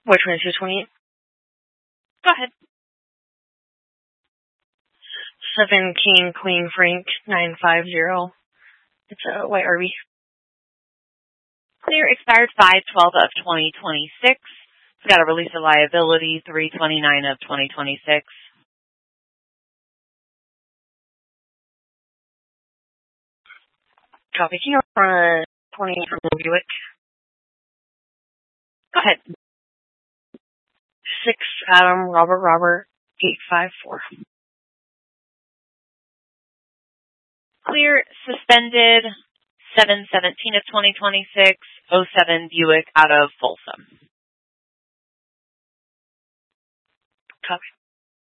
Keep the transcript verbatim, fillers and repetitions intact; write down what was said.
Which one is two twenty-eight? Go ahead. seven King Queen Frank nine five zero. It's a white R V. Clear expired five twelve of twenty twenty-six. We've got a release of liability three twenty-nine of twenty twenty-six. Copy. Can you run twenty from Buick? Go ahead. six Adam Robert Robert eight five four. Clear suspended seven seventeen of twenty twenty-six, oh seven Buick out of Folsom. Copy.